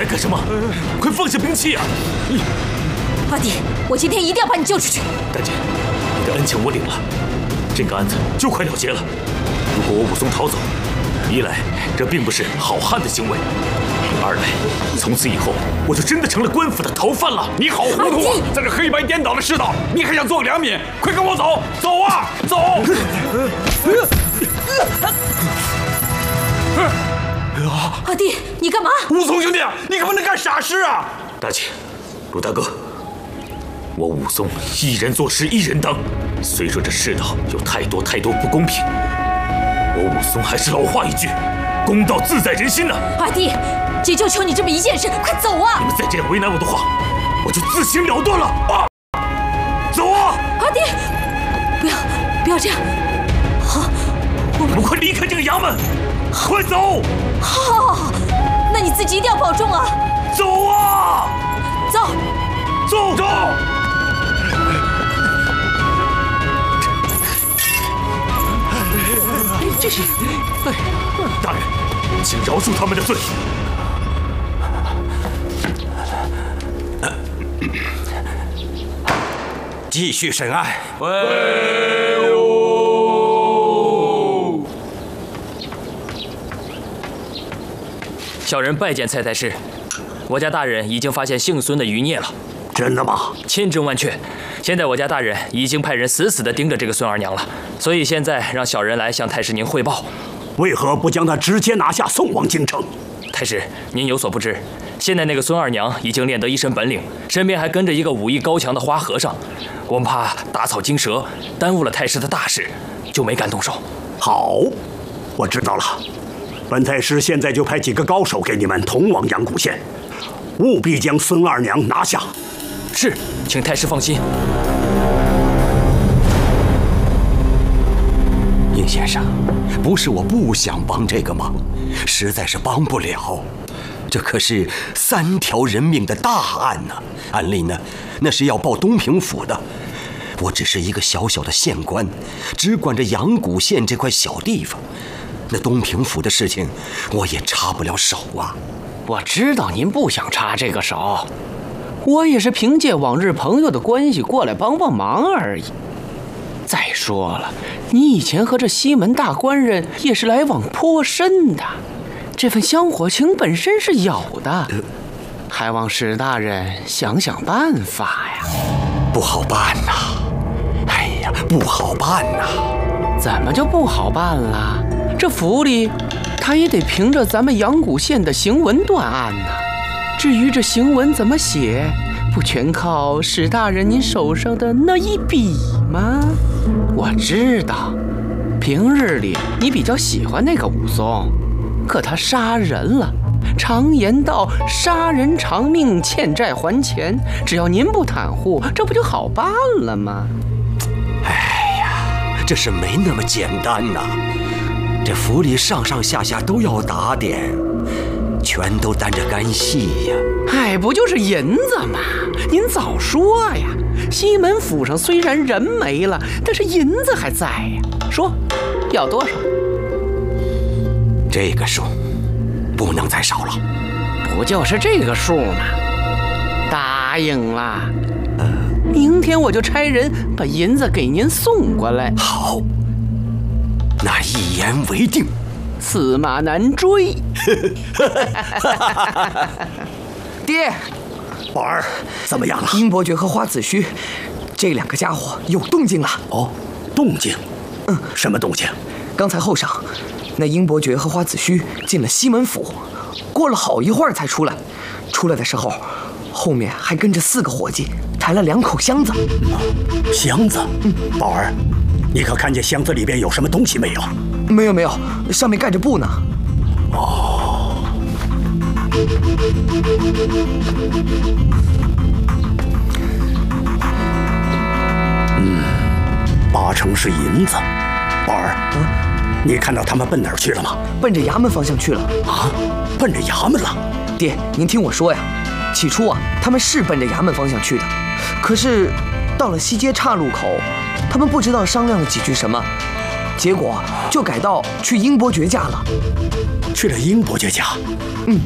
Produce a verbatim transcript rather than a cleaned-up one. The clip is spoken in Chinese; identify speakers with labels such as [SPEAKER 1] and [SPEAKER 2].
[SPEAKER 1] 干什么？快放下兵器啊！
[SPEAKER 2] 阿弟，我今天一定要把你救出去。
[SPEAKER 1] 大姐，你的恩情我领了，这个案子就快了结了。如果我武松逃走，一来这并不是好汉的行为，二来从此以后我就真的成了官府的逃犯了。
[SPEAKER 3] 你好糊涂啊！在这黑白颠倒的世道，你还想做个良民？快跟我走，走啊，走！
[SPEAKER 2] 阿弟，你干嘛？
[SPEAKER 3] 武松兄弟，你可不能干傻事啊！
[SPEAKER 1] 大姐，陆大哥，我武松一人做事一人当。虽说这世道有太多太多不公平，我武松还是老话一句，公道自在人心呐。
[SPEAKER 2] 阿弟，姐就求你这么一件事，快走啊！
[SPEAKER 1] 你们再这样为难我的话，我就自行了断了啊！走啊！
[SPEAKER 2] 阿弟，不要不要这样。好，
[SPEAKER 1] 我们快离开这个衙门，快走！
[SPEAKER 2] 好，那你自己一定要保重啊！
[SPEAKER 1] 走啊！
[SPEAKER 2] 走，
[SPEAKER 1] 走走！
[SPEAKER 4] 这是，
[SPEAKER 1] 哎，大人，请饶恕他们的罪。
[SPEAKER 5] 继续审案。
[SPEAKER 3] 威武！
[SPEAKER 4] 小人拜见蔡太师，我家大人已经发现姓孙的余孽了。
[SPEAKER 6] 真的吗？
[SPEAKER 4] 千真万确。现在我家大人已经派人死死地盯着这个孙二娘了，所以现在让小人来向太师您汇报。
[SPEAKER 6] 为何不将他直接拿下，送往京城？
[SPEAKER 4] 太师，您有所不知，现在那个孙二娘已经练得一身本领，身边还跟着一个武艺高强的花和尚，我们怕打草惊蛇，耽误了太师的大事，就没敢动手。
[SPEAKER 6] 好，我知道了。本太师现在就派几个高手给你们同往阳谷县，务必将孙二娘拿下。
[SPEAKER 4] 是，请太师放心。
[SPEAKER 5] 应先生，不是我不想帮这个忙，实在是帮不了。这可是三条人命的大案呢、啊，按理呢，那是要报东平府的。我只是一个小小的县官，只管着阳谷县这块小地方，那东平府的事情我也插不了手啊。
[SPEAKER 7] 我知道您不想插这个手，我也是凭借往日朋友的关系过来帮帮忙而已。再说了，你以前和这西门大官人也是来往颇深的，这份香火情本身是有的，还望史大人想想办法呀。
[SPEAKER 5] 不好办呐、啊，哎呀，不好办呐、啊！
[SPEAKER 7] 怎么就不好办了？这府里他也得凭着咱们阳谷县的行文断案呐。至于这行文怎么写，不全靠史大人您手上的那一笔吗？我知道，平日里你比较喜欢那个武松，可他杀人了。常言道，杀人偿命，欠债还钱。只要您不袒护，这不就好办了吗？
[SPEAKER 5] 哎呀，这事没那么简单呐、啊！这府里上上下下都要打点，全都担着干系呀。
[SPEAKER 7] 哎，不就是银子吗？您早说呀！西门府上虽然人没了，但是银子还在呀。说，要多少？
[SPEAKER 5] 这个数不能再少了。
[SPEAKER 7] 不就是这个数吗？答应了。明天我就差人把银子给您送过来。
[SPEAKER 5] 好，那一言为定。
[SPEAKER 7] 驷马难追。
[SPEAKER 8] 爹，
[SPEAKER 6] 宝儿，怎么样了？
[SPEAKER 8] 英伯爵和花子虚这两个家伙有动静了。
[SPEAKER 6] 哦，动静？嗯，什么动静？
[SPEAKER 8] 刚才后晌，那英伯爵和花子虚进了西门府，过了好一会儿才出来。出来的时候，后面还跟着四个伙计，抬了两口箱子。
[SPEAKER 6] 箱子？嗯，宝儿，你可看见箱子里边有什么东西没有？
[SPEAKER 8] 没有没有，上面盖着布呢。
[SPEAKER 6] 哦。嗯，八成是银子。宝儿，嗯，你看到他们奔哪儿去了吗？
[SPEAKER 8] 奔着衙门方向去了。
[SPEAKER 6] 啊，奔着衙门了？
[SPEAKER 8] 爹，您听我说呀，起初啊，他们是奔着衙门方向去的，可是到了西街岔路口，他们不知道商量了几句什么，结果就改到去英伯爵家了。
[SPEAKER 6] 去了英伯爵家？
[SPEAKER 8] 嗯，